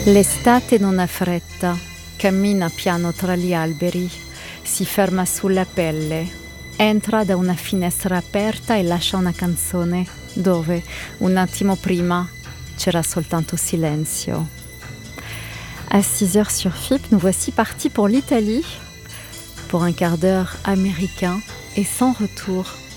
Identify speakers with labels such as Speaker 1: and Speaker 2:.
Speaker 1: L'estate non ha fretta, cammina piano tra gli alberi, si ferma sulla pelle, entra da una finestra aperta e lascia una canzone dove, un attimo prima, c'era soltanto silenzio. À 6 heures sur FIP, nous voici partis pour l'Italie, pour un quart d'heure américain et sans retour.